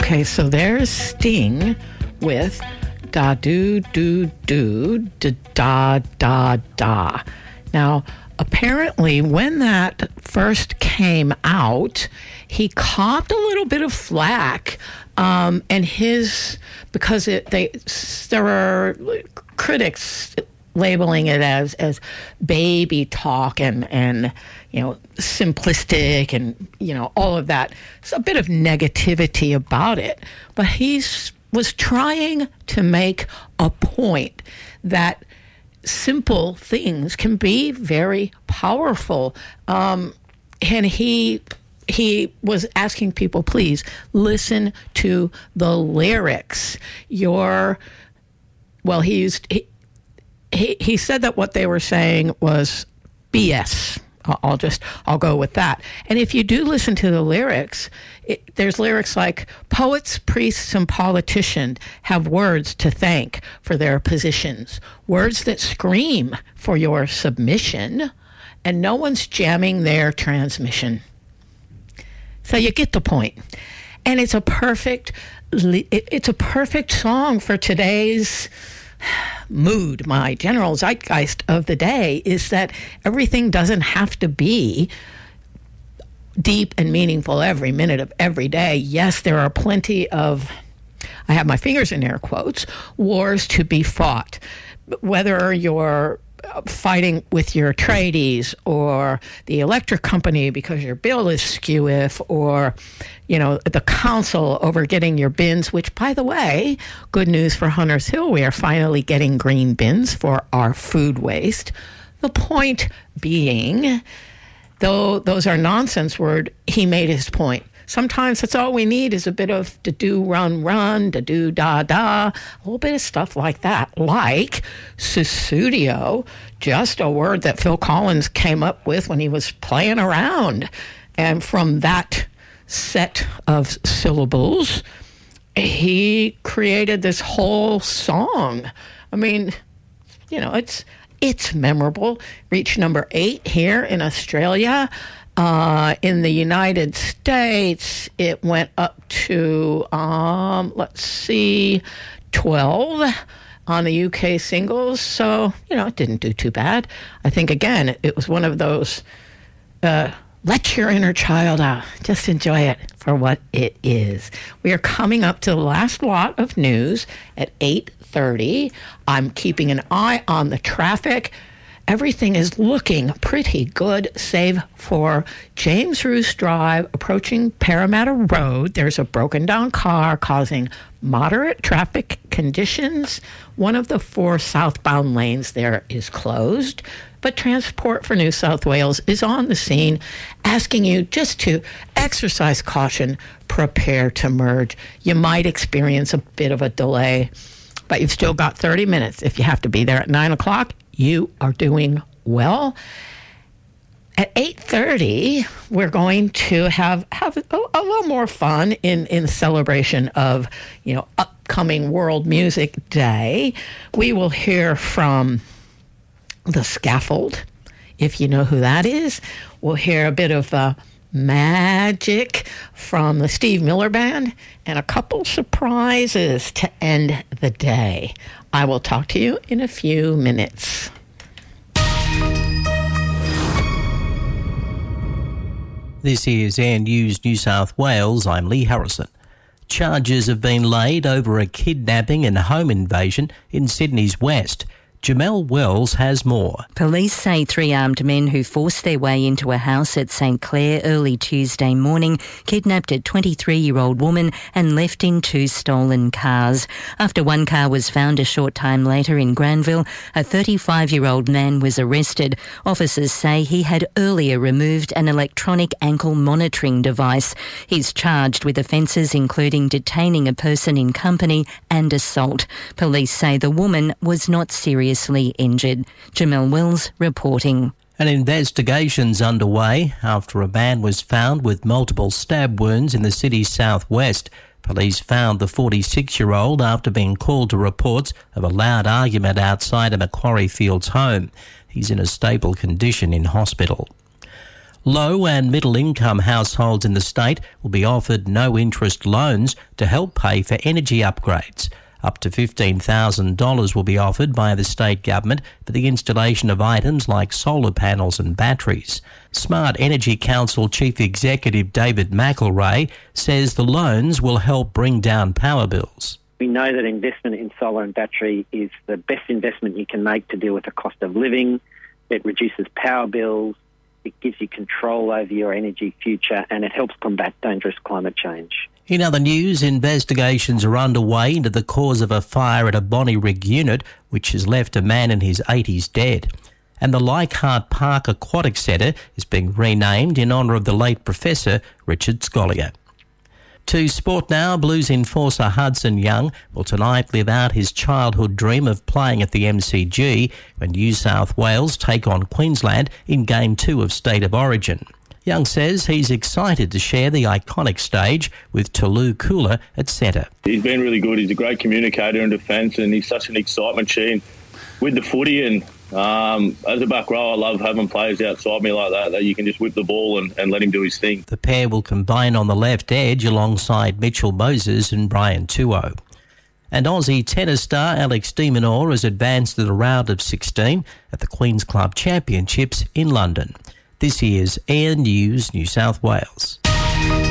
Okay, so there's Sting with da do do do da da da. Now, apparently, when that first came out, he copped a little bit of flack, and because there are critics labeling it as baby talk and simplistic and all of that. It's a bit of negativity about it, but was trying to make a point that simple things can be very powerful. And he was asking people, please listen to the lyrics. He said that what they were saying was BS. I'll go with that. And if you do listen to the lyrics, there's lyrics like, poets, priests, and politicians have words to thank for their positions, words that scream for your submission, and no one's jamming their transmission. So you get the point. And it's a perfect song for today's mood. My general zeitgeist of the day is that everything doesn't have to be deep and meaningful every minute of every day. Yes, there are plenty of, I have my fingers in air quotes, wars to be fought. Whether you're fighting with your tradies or the electric company because your bill is skew-if, or the council over getting your bins, which, by the way, good news for Hunters Hill, we are finally getting green bins for our food waste. The point being, though those are nonsense words, he made his point. Sometimes that's all we need is a bit of da-do, run, da-do, da-da, a little bit of stuff like that. Like Sussudio, just a word that Phil Collins came up with when he was playing around. And from that set of syllables, he created this whole song. I mean, it's memorable. Reached number 8 here in Australia. In the United States, it went up to, 12 on the UK singles. So, it didn't do too bad. I think, again, it was one of those, let your inner child out. Just enjoy it for what it is. We are coming up to the last lot of news at 8:30. I'm keeping an eye on the traffic. Everything is looking pretty good, save for James Roos Drive approaching Parramatta Road. There's a broken down car causing moderate traffic conditions. One of the 4 southbound lanes there is closed, but Transport for New South Wales is on the scene, asking you just to exercise caution, prepare to merge. You might experience a bit of a delay, but you've still got 30 minutes. If you have to be there at 9 o'clock, you are doing well. At 8:30, we're going to have a little more fun in celebration of, upcoming World Music Day. We will hear from The Scaffold, if you know who that is. We'll hear a bit of magic from the Steve Miller Band and a couple surprises to end the day. I will talk to you in a few minutes. This is Air News New South Wales. I'm Lee Harrison. Charges have been laid over a kidnapping and home invasion in Sydney's west. Jamel Wells has more. Police say 3 armed men who forced their way into a house at St Clair early Tuesday morning kidnapped a 23-year-old woman and left in 2 stolen cars. After one car was found a short time later in Granville, a 35-year-old man was arrested. Officers say he had earlier removed an electronic ankle monitoring device. He's charged with offences including detaining a person in company and assault. Police say the woman was not seriously injured. Jamel Wells reporting. An investigation's underway after a man was found with multiple stab wounds in the city's southwest. Police found the 46-year-old after being called to reports of a loud argument outside a Macquarie Fields home. He's in a stable condition in hospital. Low and middle income households in the state will be offered no interest loans to help pay for energy upgrades. Up to $15,000 will be offered by the state government for the installation of items like solar panels and batteries. Smart Energy Council Chief Executive David McElrea says the loans will help bring down power bills. We know that investment in solar and battery is the best investment you can make to deal with the cost of living. It reduces power bills, it gives you control over your energy future, and it helps combat dangerous climate change. In other news, investigations are underway into the cause of a fire at a Bonnyrigg unit, which has left a man in his 80s dead. And the Leichhardt Park Aquatic Centre is being renamed in honour of the late Professor Richard Scolyer. To sport now, Blues enforcer Hudson Young will tonight live out his childhood dream of playing at the MCG when New South Wales take on Queensland in Game 2 of State of Origin. Young says he's excited to share the iconic stage with Tulu Kula at centre. He's been really good. He's a great communicator in defence and he's such an excitement machine with the footy. And as a back row, I love having players outside me like that you can just whip the ball and let him do his thing. The pair will combine on the left edge alongside Mitchell Moses and Brian Tuo. And Aussie tennis star Alex de Minaur has advanced to the round of 16 at the Queen's Club Championships in London. This year's Air News New South Wales.